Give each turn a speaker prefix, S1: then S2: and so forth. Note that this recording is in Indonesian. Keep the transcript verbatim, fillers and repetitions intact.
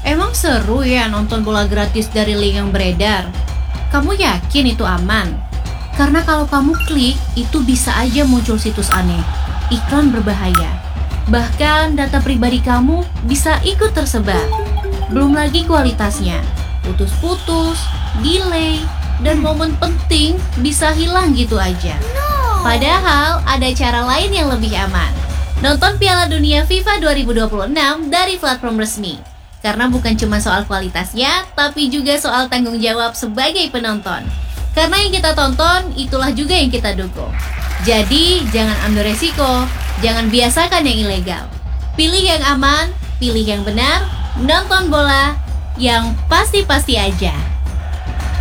S1: Emang seru ya nonton bola gratis dari link yang beredar? Kamu yakin itu aman? Karena kalau kamu klik, itu bisa aja muncul situs aneh, iklan berbahaya. Bahkan data pribadi kamu bisa ikut tersebar. Belum lagi kualitasnya, putus-putus, delay, dan momen penting bisa hilang gitu aja. Padahal ada cara lain yang lebih aman. Nonton Piala Dunia FIFA dua ribu dua puluh enam dari platform resmi. Karena bukan cuma soal kualitasnya, tapi juga soal tanggung jawab sebagai penonton. Karena yang kita tonton, itulah juga yang kita dukung. Jadi, jangan ambil resiko, jangan biasakan yang ilegal. Pilih yang aman, pilih yang benar, nonton bola yang pasti-pasti aja.